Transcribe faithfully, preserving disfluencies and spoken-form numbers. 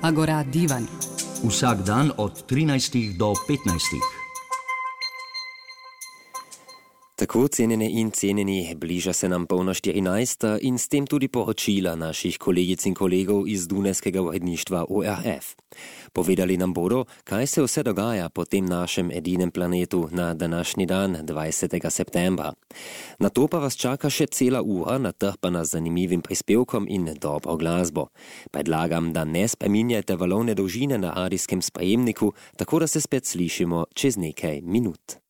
Agora Divan. Vsak dan od trinajstih do petnajstih. Tako, cenjene in cenjeni, bliža se nam polno štirinajsta in s tem tudi poročila naših kolegic in kolegov iz Dunajskega uredništva O R F. Povedali nam bodo, kaj se vse dogaja po tem našem edinem planetu na današnji dan, dvajsetega septembra. Na to pa vas čaka še cela ura, natrpana z zanimivim prispevkom in dobro glasbo. Predlagam, da ne spreminjajte valovne dolžine na radijskem sprejemniku, tako da se spet slišimo čez nekaj minut.